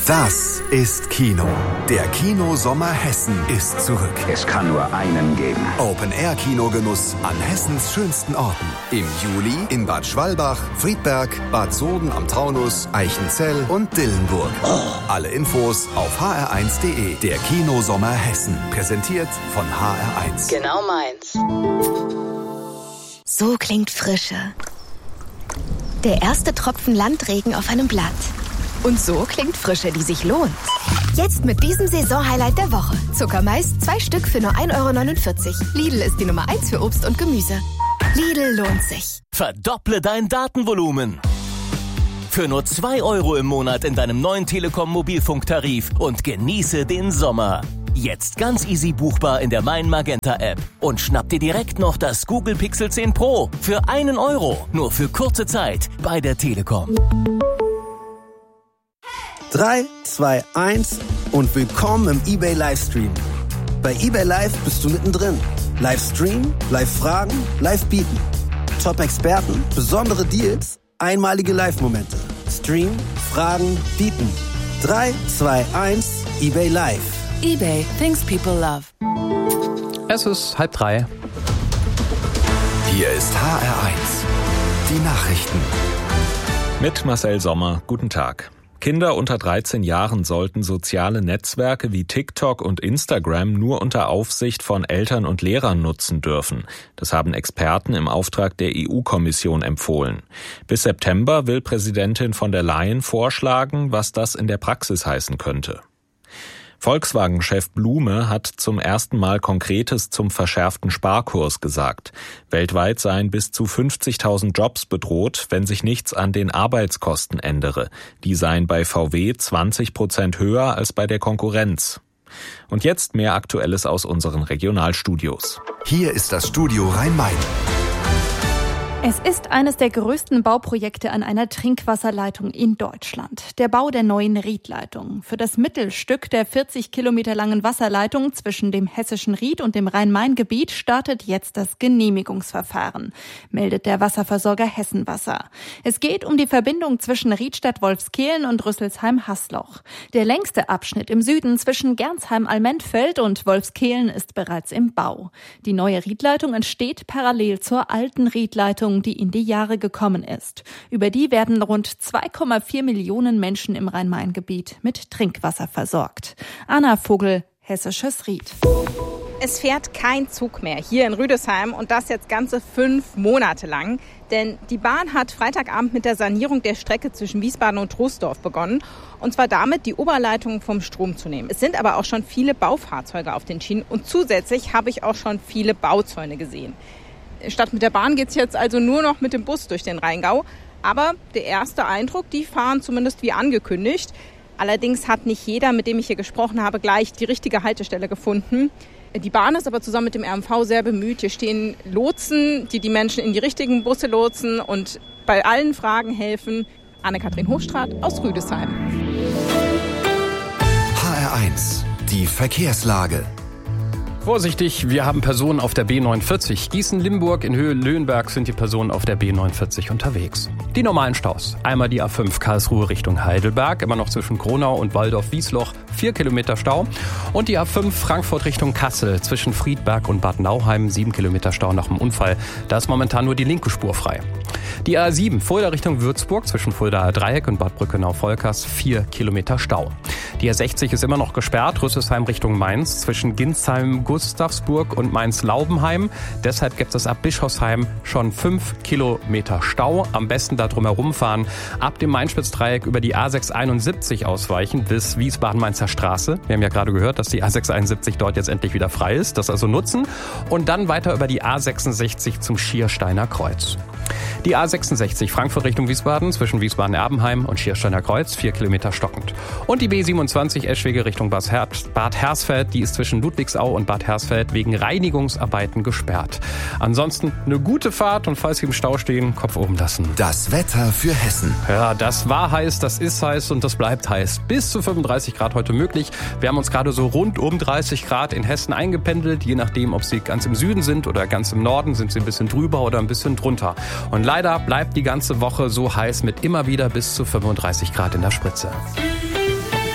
Das ist Kino. Der Kino-Sommer Hessen ist zurück. Es kann nur einen geben. Open-Air-Kinogenuss an Hessens schönsten Orten. Im Juli in Bad Schwalbach, Friedberg, Bad Soden am Taunus, Eichenzell und Dillenburg. Alle Infos auf hr1.de. Der Kino-Sommer Hessen. Präsentiert von HR1. Genau meins. So klingt Frische. Der erste Tropfen Landregen auf einem Blatt. Und so klingt Frische, die sich lohnt. Jetzt mit diesem Saisonhighlight der Woche. Zuckermais, 2 Stück für nur 1,49 €. Lidl ist die Nummer 1 für Obst und Gemüse. Lidl lohnt sich. Verdopple dein Datenvolumen. Für nur 2 € im Monat in deinem neuen Telekom-Mobilfunktarif und genieße den Sommer. Jetzt ganz easy buchbar in der Mein Magenta App. Und schnapp dir direkt noch das Google Pixel 10 Pro für 1 €. Nur für kurze Zeit bei der Telekom. 3, 2, 1 und willkommen im eBay Livestream. Bei eBay Live bist du mittendrin. Livestream, Live-Fragen, Live-Bieten. Top-Experten, besondere Deals, einmalige Live-Momente. Stream, Fragen, Bieten. 3, 2, 1, eBay Live. eBay, things people love. Es ist 2:30. Hier ist HR1. Die Nachrichten. Mit Marcel Sommer. Guten Tag. Kinder unter 13 Jahren sollten soziale Netzwerke wie TikTok und Instagram nur unter Aufsicht von Eltern und Lehrern nutzen dürfen. Das haben Experten im Auftrag der EU-Kommission empfohlen. Bis September will Präsidentin von der Leyen vorschlagen, was das in der Praxis heißen könnte. Volkswagen-Chef Blume hat zum ersten Mal Konkretes zum verschärften Sparkurs gesagt. Weltweit seien bis zu 50.000 Jobs bedroht, wenn sich nichts an den Arbeitskosten ändere. Die seien bei VW 20% höher als bei der Konkurrenz. Und jetzt mehr Aktuelles aus unseren Regionalstudios. Hier ist das Studio Rhein-Main. Es ist eines der größten Bauprojekte an einer Trinkwasserleitung in Deutschland. Der Bau der neuen Riedleitung. Für das Mittelstück der 40 Kilometer langen Wasserleitung zwischen dem hessischen Ried und dem Rhein-Main-Gebiet startet jetzt das Genehmigungsverfahren, meldet der Wasserversorger Hessenwasser. Es geht um die Verbindung zwischen Riedstadt-Wolfskehlen und Rüsselsheim-Hasloch. Der längste Abschnitt im Süden zwischen Gernsheim-Allmentfeld und Wolfskehlen ist bereits im Bau. Die neue Riedleitung entsteht parallel zur alten Riedleitung, die in die Jahre gekommen ist. Über die werden rund 2,4 Millionen Menschen im Rhein-Main-Gebiet mit Trinkwasser versorgt. Anna Vogel, Hessisches Ried. Es fährt kein Zug mehr hier in Rüdesheim und das jetzt ganze 5 Monate lang. Denn die Bahn hat Freitagabend mit der Sanierung der Strecke zwischen Wiesbaden und Troisdorf begonnen. Und zwar damit, die Oberleitung vom Strom zu nehmen. Es sind aber auch schon viele Baufahrzeuge auf den Schienen und zusätzlich habe ich auch schon viele Bauzäune gesehen. Statt mit der Bahn geht's jetzt also nur noch mit dem Bus durch den Rheingau. Aber der erste Eindruck, die fahren zumindest wie angekündigt. Allerdings hat nicht jeder, mit dem ich hier gesprochen habe, gleich die richtige Haltestelle gefunden. Die Bahn ist aber zusammen mit dem RMV sehr bemüht. Hier stehen Lotsen, die die Menschen in die richtigen Busse lotsen und bei allen Fragen helfen. Anne-Kathrin Hochstraat aus Rüdesheim. HR1. Die Verkehrslage. Vorsichtig, wir haben Personen auf der B49. Gießen-Limburg in Höhe Löhnberg sind die Personen auf der B49 unterwegs. Die normalen Staus. Einmal die A5 Karlsruhe Richtung Heidelberg, immer noch zwischen Kronau und Waldorf-Wiesloch, 4 Kilometer Stau. Und die A5 Frankfurt Richtung Kassel zwischen Friedberg und Bad Nauheim, 7 Kilometer Stau nach dem Unfall. Da ist momentan nur die linke Spur frei. Die A7 Fulda Richtung Würzburg zwischen Fuldaer Dreieck und Bad Brückenau-Volkers, 4 Kilometer Stau. Die A60 ist immer noch gesperrt, Rüsselsheim Richtung Mainz zwischen Ginsheim, Gustavsburg und Mainz-Laubenheim. Deshalb gibt es ab Bischofsheim schon 5 Kilometer Stau. Am besten da drum herum fahren. Ab dem Main-Spitz-Dreieck über die A671 ausweichen bis Wiesbaden-Mainzer Straße. Wir haben ja gerade gehört, dass die A671 dort jetzt endlich wieder frei ist. Das also nutzen. Und dann weiter über die A66 zum Schiersteiner Kreuz. Die A66 Frankfurt Richtung Wiesbaden zwischen Wiesbaden-Erbenheim und Schiersteiner Kreuz, 4 Kilometer stockend. Und die B27 Eschwege Richtung Bad Hersfeld, die ist zwischen Ludwigsau und Bad Hersfeld wegen Reinigungsarbeiten gesperrt. Ansonsten eine gute Fahrt und falls Sie im Stau stehen, Kopf oben lassen. Das Wetter für Hessen. Ja, das war heiß, das ist heiß und das bleibt heiß. Bis zu 35 Grad heute möglich. Wir haben uns gerade so rund um 30 Grad in Hessen eingependelt. Je nachdem, ob Sie ganz im Süden sind oder ganz im Norden, sind Sie ein bisschen drüber oder ein bisschen drunter. Und leider bleibt die ganze Woche so heiß mit immer wieder bis zu 35 Grad in der Spitze.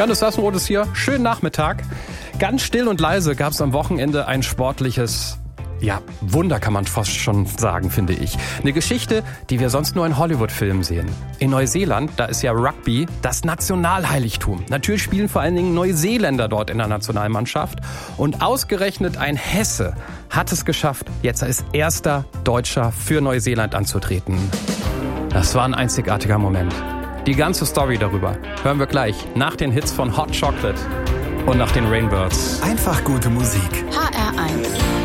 Johannes Sassenroth ist hier. Schönen Nachmittag. Ganz still und leise gab es am Wochenende ein sportliches Wunder kann man fast schon sagen, finde ich. Eine Geschichte, die wir sonst nur in Hollywood-Filmen sehen. In Neuseeland, da ist ja Rugby das Nationalheiligtum. Natürlich spielen vor allen Dingen Neuseeländer dort in der Nationalmannschaft. Und ausgerechnet ein Hesse hat es geschafft, jetzt als erster Deutscher für Neuseeland anzutreten. Das war ein einzigartiger Moment. Die ganze Story darüber hören wir gleich nach den Hits von Hot Chocolate und nach den Rainbirds. Einfach gute Musik. HR1.